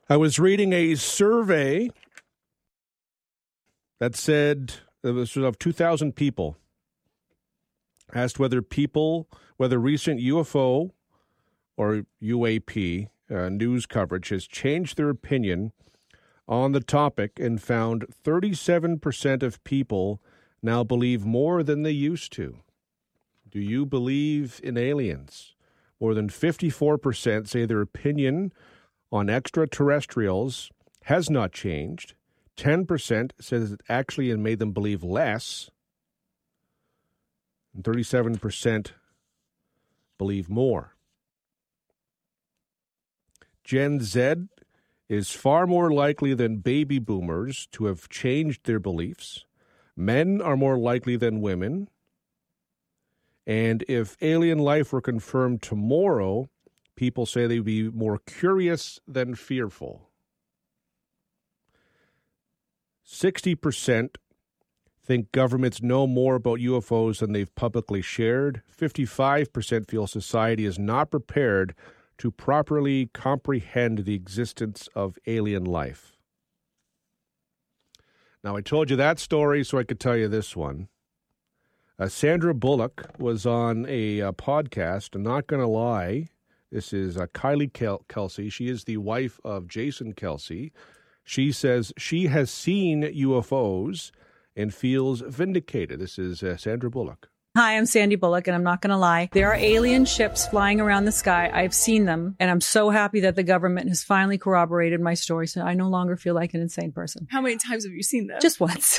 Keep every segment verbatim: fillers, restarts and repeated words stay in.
I was reading a survey that said it was of two thousand people asked whether people, whether recent U F O or U A P uh, news coverage has changed their opinion on the topic, and found thirty-seven percent of people now believe more than they used to. Do you believe in aliens? More than fifty-four percent say their opinion on extraterrestrials has not changed. ten percent says it actually made them believe less. And thirty-seven percent believe more. Gen Z is far more likely than baby boomers to have changed their beliefs. Men are more likely than women. And if alien life were confirmed tomorrow, people say they'd be more curious than fearful. sixty percent think governments know more about U F Os than they've publicly shared. fifty-five percent feel society is not prepared to properly comprehend the existence of alien life. Now, I told you that story so I could tell you this one. Uh, Sandra Bullock was on a, a podcast, I'm not going to lie. This is uh, Kylie Kel- Kelsey. She is the wife of Jason Kelsey. She says she has seen U F Os and feels vindicated. This is uh, Sandra Bullock. Hi, I'm Sandy Bullock, and I'm not going to lie. There are alien ships flying around the sky. I've seen them, and I'm so happy that the government has finally corroborated my story, so I no longer feel like an insane person. How many times have you seen them? Just once.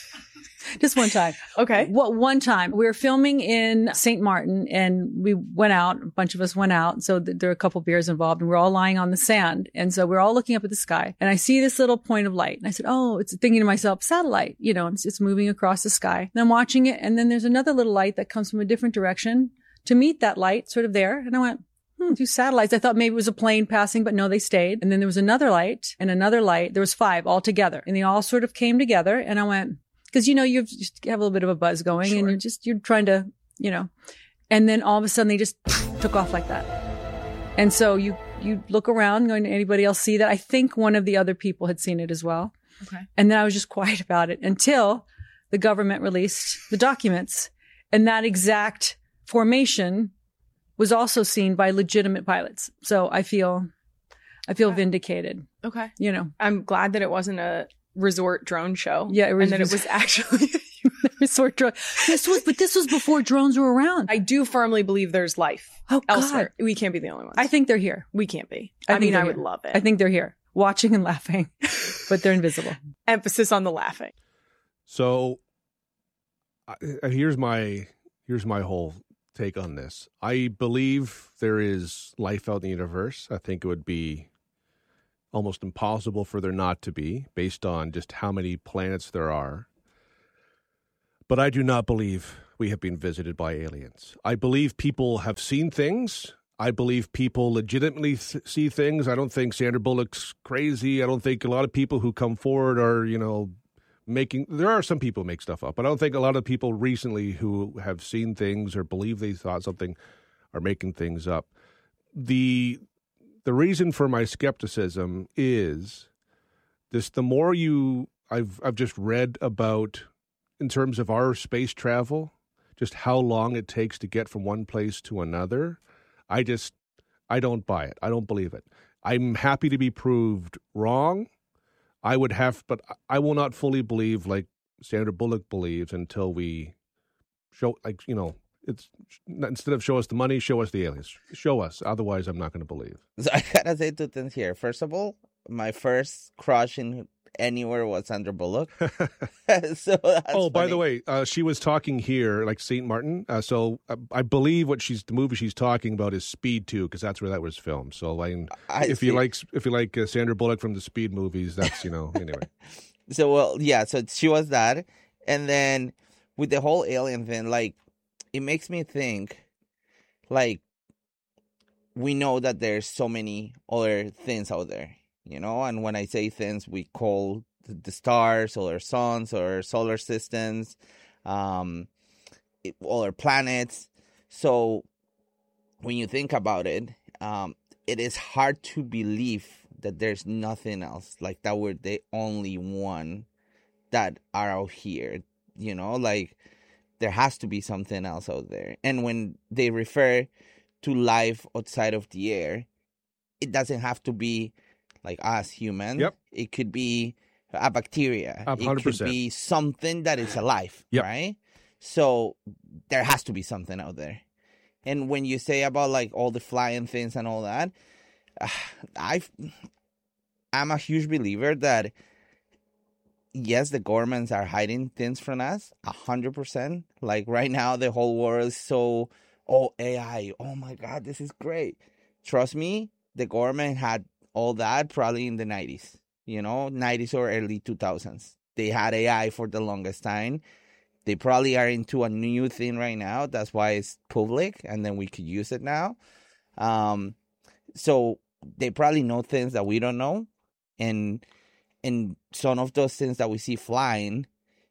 Just one time. Okay. What one time we were filming in Saint Martin, and we went out. A bunch of us went out. So th- there were a couple beers involved, and we're all lying on the sand. And so we're all looking up at the sky, and I see this little point of light. And I said, "Oh, it's thinking to myself, satellite. You know, it's, it's moving across the sky." And I'm watching it, and then there's another little light that comes from a different direction to meet that light, sort of there. And I went, Hmm, two satellites. I thought maybe it was a plane passing, but no, they stayed. And then there was another light and another light. There was five all together, and they all sort of came together. And I went. Because, you know, you just have a little bit of a buzz going, sure. And you're just, you're trying to, you know, and then all of a sudden they just took off like that. And so you, you look around going, anybody else see that? I think one of the other people had seen it as well. Okay. And then I was just quiet about it until the government released the documents. And that exact formation was also seen by legitimate pilots. So I feel, I feel okay. vindicated. Okay. You know, I'm glad that it wasn't a resort drone show. Yeah, it was, and that it was actually resort drone. This was, but this was before drones were around. I do firmly believe there's life oh, elsewhere. God. We can't be the only ones. I think they're here. We can't be. I, I mean, I would here. love it. I think they're here, watching and laughing, but they're invisible. Emphasis on the laughing. So, uh, here's my here's my whole take on this. I believe there is life out in the universe. I think it would be almost impossible for there not to be, based on just how many planets there are. But I do not believe we have been visited by aliens. I believe people have seen things. I believe people legitimately th- see things. I don't think Sandra Bullock's crazy. I don't think a lot of people who come forward are, you know, making... There are some people who make stuff up, but I don't think a lot of people recently who have seen things or believe they thought something are making things up. The... The reason for my skepticism is this: the more you, I've I've just read about, in terms of our space travel, just how long it takes to get from one place to another. I just, I don't buy it. I don't believe it. I'm happy to be proved wrong. I would have, but I will not fully believe like Sandra Bullock believes until we show, like, you know, it's instead of show us the money, show us the aliens. Show us. Otherwise, I'm not going to believe. So I gotta say two things here. First of all, my first crush in anywhere was Sandra Bullock. so that's oh, by funny. the way, uh, she was talking here, like Saint Martin. Uh, so uh, I believe what she's the movie she's talking about is Speed two, because that's where that was filmed. So I, I if see. you like, if you like uh, Sandra Bullock from the Speed movies, that's you know anyway. So well, yeah. So she was that, and then with the whole alien thing, like. It makes me think, like, we know that there's so many other things out there, you know? And when I say things, we call the stars, or suns, or solar systems, um, other planets. So when you think about it, um, it is hard to believe that there's nothing else, like that we're the only one that are out here, you know, like there has to be something else out there. And when they refer to life outside of the air, it doesn't have to be like us humans. Yep. It could be a bacteria. one hundred percent. It could be something that is alive, Yep. right? So there has to be something out there. And when you say about like all the flying things and all that, uh, I I'm a huge believer that yes, the governments are hiding things from us, a hundred percent. Like right now, the whole world is so, oh, A I, oh my God, this is great. Trust me, the government had all that probably in the nineties, you know, nineties or early two thousands. They had A I for the longest time. They probably are into a new thing right now. That's why it's public, and then we could use it now. Um, so they probably know things that we don't know, and and some of those things that we see flying,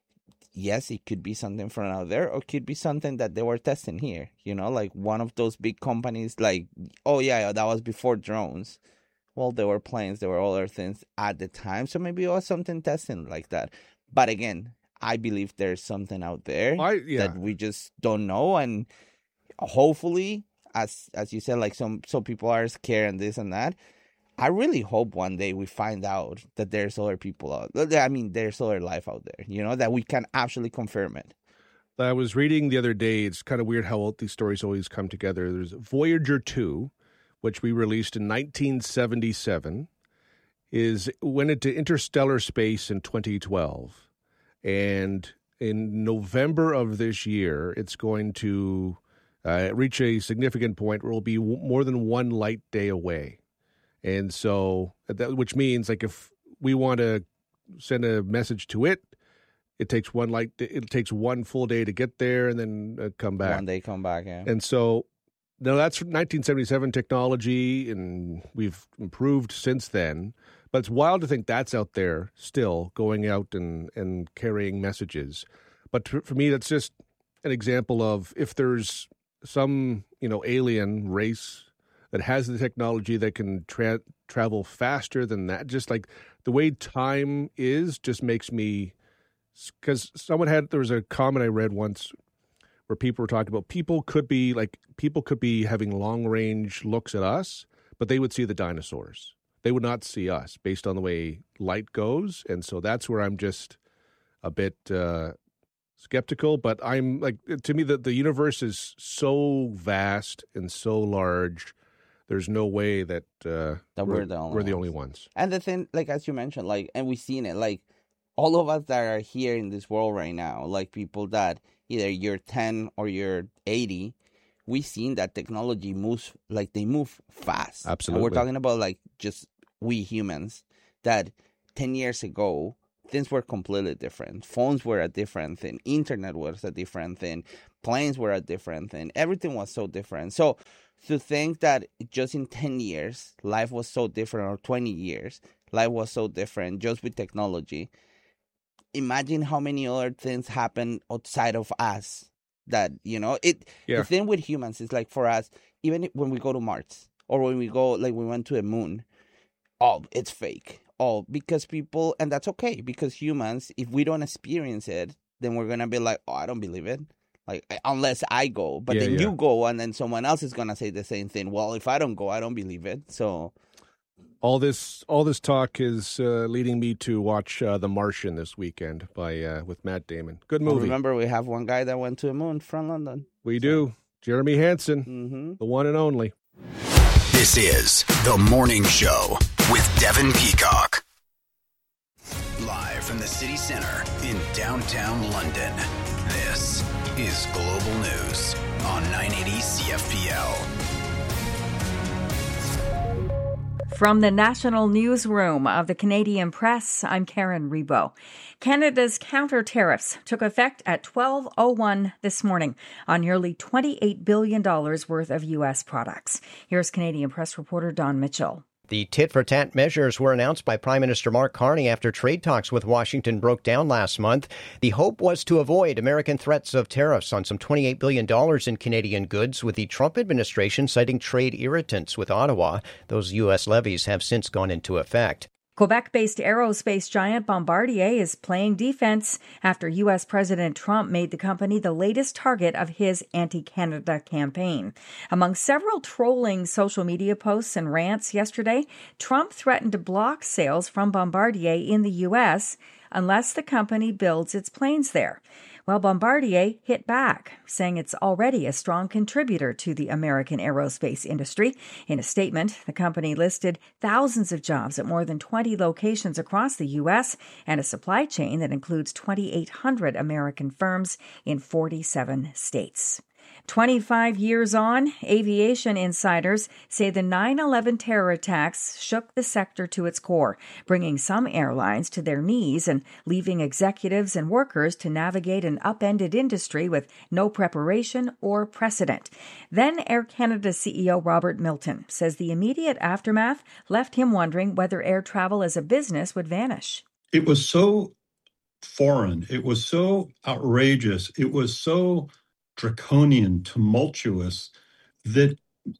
yes, it could be something from out there, or it could be something that they were testing here. You know, like one of those big companies, like, oh yeah, that was before drones. Well, there were planes, there were other things at the time, so maybe it was something testing like that. But again, I believe there's something out there I, yeah. that we just don't know, and hopefully, as as you said, like some some people are scared and this and that. I really hope one day we find out that there's other people out. I mean, there's other life out there. You know, that we can actually confirm it. I was reading the other day. It's kind of weird how all these stories always come together. There's Voyager two, which we released in nineteen seventy-seven, is went into interstellar space in twenty twelve. And in November of this year, it's going to uh, reach a significant point where it'll be w- more than one light day away. And so, that, which means like if we want to send a message to it, it takes one light, it takes one full day to get there and then uh, come back. One day come back, yeah. And so, now that's nineteen seventy-seven technology, and we've improved since then. But it's wild to think that's out there still, going out and, and carrying messages. But for, for me, that's just an example of if there's some, you know, alien race that has the technology that can tra- travel faster than that, just like the way time is, just makes me. Because someone had, there was a comment I read once where people were talking about people could be like people could be having long range looks at us, but they would see the dinosaurs. They would not see us based on the way light goes, and so that's where I'm just a bit uh, skeptical. But I'm like, to me, the the universe is so vast and so large. There's no way that uh, that we're, we're the only we're the ones. only ones. And the thing, like as you mentioned, like, and we've seen it, like all of us that are here in this world right now, like people that either you're ten or you're eighty, we've seen that technology moves, like they move fast. Absolutely. And we're talking about like just we humans that ten years ago, things were completely different. Phones were a different thing. Internet was a different thing. Planes were a different thing. Everything was so different. So to think that just in ten years, life was so different, or twenty years, life was so different just with technology. Imagine how many other things happen outside of us that, you know, it. Yeah. The thing with humans is like for us, even when we go to Mars or when we go, like we went to the moon, oh, it's fake. Oh, because people, and that's okay, because humans, if we don't experience it, then we're going to be like, oh, I don't believe it. Like, unless I go. But yeah, then yeah. you go, and then someone else is going to say the same thing. Well, if I don't go, I don't believe it. So all this all this talk is uh, leading me to watch uh, The Martian this weekend by uh, with Matt Damon. Good movie. Remember, we have one guy that went to the moon from London. We do. Jeremy Hansen, Mm-hmm. the one and only. This is The Morning Show with Devin Peacock. Live from the city center in downtown London, this is Global News on nine eighty C F P L. From the National Newsroom of the Canadian Press, I'm Karen Rebo. Canada's counter tariffs took effect at twelve oh one this morning on nearly twenty-eight billion dollars worth of U S products. Here's Canadian Press reporter Don Mitchell. The tit-for-tat measures were announced by Prime Minister Mark Carney after trade talks with Washington broke down last month. The hope was to avoid American threats of tariffs on some twenty-eight billion dollars in Canadian goods, with the Trump administration citing trade irritants with Ottawa. Those U S levies have since gone into effect. Quebec-based aerospace giant Bombardier is playing defense after U S. President Trump made the company the latest target of his anti-Canada campaign. Among several trolling social media posts and rants yesterday, Trump threatened to block sales from Bombardier in the U S unless the company builds its planes there. Well, Bombardier hit back, saying it's already a strong contributor to the American aerospace industry. In a statement, the company listed thousands of jobs at more than twenty locations across the U S and a supply chain that includes twenty-eight hundred American firms in forty-seven states. twenty-five years on, aviation insiders say the nine eleven terror attacks shook the sector to its core, bringing some airlines to their knees and leaving executives and workers to navigate an upended industry with no preparation or precedent. Then Air Canada C E O Robert Milton says the immediate aftermath left him wondering whether air travel as a business would vanish. It was so foreign. It was so outrageous. It was so draconian, tumultuous, that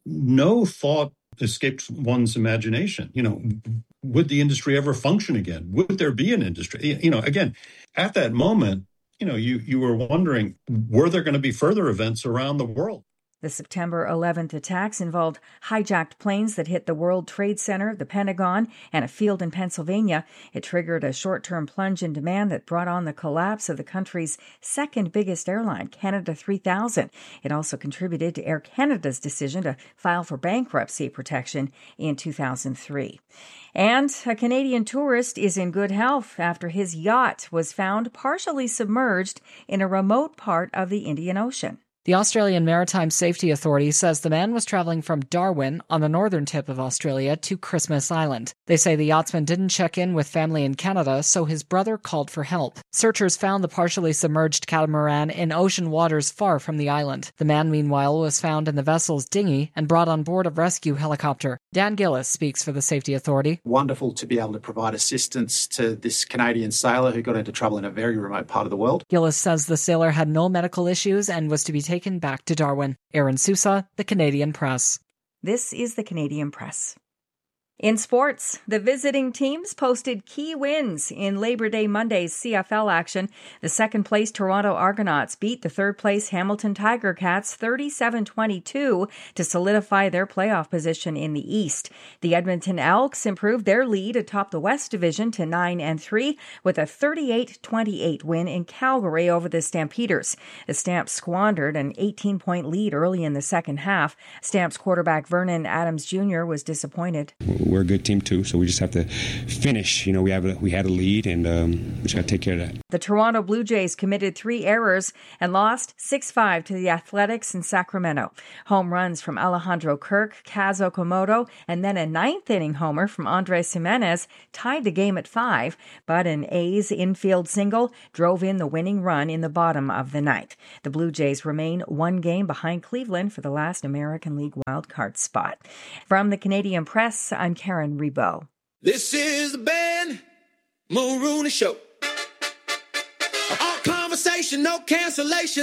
no thought escaped one's imagination. You know, would the industry ever function again? Would there be an industry? You know, again, at that moment, you know, you, you were wondering, were there going to be further events around the world? The September eleventh attacks involved hijacked planes that hit the World Trade Center, the Pentagon, and a field in Pennsylvania. It triggered a short-term plunge in demand that brought on the collapse of the country's second biggest airline, Canada three thousand. It also contributed to Air Canada's decision to file for bankruptcy protection in two thousand three. And a Canadian tourist is in good health after his yacht was found partially submerged in a remote part of the Indian Ocean. The Australian Maritime Safety Authority says the man was traveling from Darwin on the northern tip of Australia to Christmas Island. They say the yachtsman didn't check in with family in Canada, so his brother called for help. Searchers found the partially submerged catamaran in ocean waters far from the island. The man, meanwhile, was found in the vessel's dinghy and brought on board a rescue helicopter. Dan Gillis speaks for the Safety Authority. Wonderful to be able to provide assistance to this Canadian sailor who got into trouble in a very remote part of the world. Gillis says the sailor had no medical issues and was to be taken back to Darwin. Aaron Sousa, The Canadian Press. This is The Canadian Press. In sports, the visiting teams posted key wins in Labor Day Monday's C F L action. The second-place Toronto Argonauts beat the third-place Hamilton Tiger Cats thirty-seven twenty-two to solidify their playoff position in the East. The Edmonton Elks improved their lead atop the West Division to nine and three with a thirty-eight twenty-eight win in Calgary over the Stampeders. The Stamps squandered an eighteen-point lead early in the second half. Stamps quarterback Vernon Adams Junior was disappointed. We're a good team too, so we just have to finish. You know, we have a, we had a lead, and um, we just got to take care of that. The Toronto Blue Jays committed three errors and lost six five to the Athletics in Sacramento. Home runs from Alejandro Kirk, Kaz Okamoto, and then a ninth-inning homer from Andres Jimenez tied the game at five, but an A's infield single drove in the winning run in the bottom of the ninth. The Blue Jays remain one game behind Cleveland for the last American League wildcard spot. From the Canadian Press, I'm Karen Rebo. This is the Ben Mulrooney Show. All conversation, no cancellation.